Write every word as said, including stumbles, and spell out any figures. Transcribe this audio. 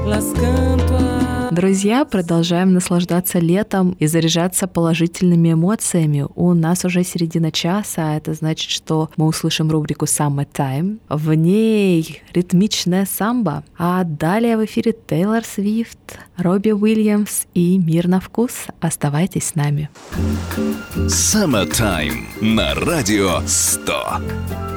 Друзья, продолжаем наслаждаться летом и заряжаться положительными эмоциями. У нас уже середина часа, а это значит, что мы услышим рубрику «Summertime». В ней ритмичная самба, а далее в эфире Тейлор Свифт, Робби Уильямс и «Мир на вкус». Оставайтесь с нами. «Summertime» на Радио сто.